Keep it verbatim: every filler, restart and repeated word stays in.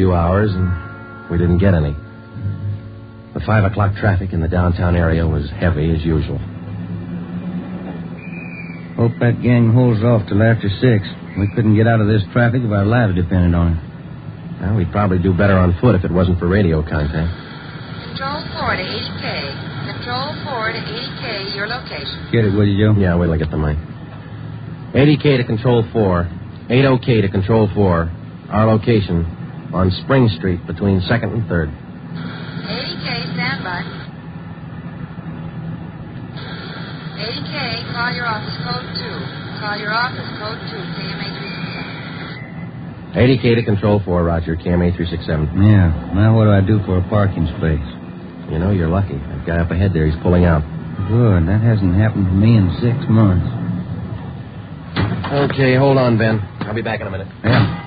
few hours, and we didn't get any. The five o'clock traffic in the downtown area was heavy as usual. Hope that gang holds off till after six. We couldn't get out of this traffic if our lives depended on it. Well, we'd probably do better on foot if it wasn't for radio contact. Control four to eighty K. Control four to eighty K, your location. Get it, will you, Joe? Yeah, wait till I get the mic. eighty K to Control four. eighty K to Control four. Our location on Spring Street between second and third. eighty K, stand by. eighty K, call your office code two. Call your office code two, K M A three six seven. eighty K to Control four, Roger, K M A three six seven. Yeah, now what do I do for a parking space? You know, you're lucky. That guy up ahead there, he's pulling out. Good, that hasn't happened to me in six months. Okay, hold on, Ben. I'll be back in a minute. Yeah.